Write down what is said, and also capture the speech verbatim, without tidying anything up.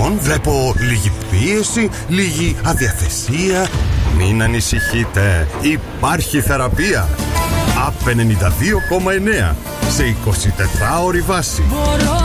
Λοιπόν, βλέπω λίγη πίεση, λίγη αδιαθεσία. Μην ανησυχείτε, υπάρχει θεραπεία. ΑΠ ενενήντα δύο κόμμα εννέα σε εικοσιτετράωρη βάση. Μπορώ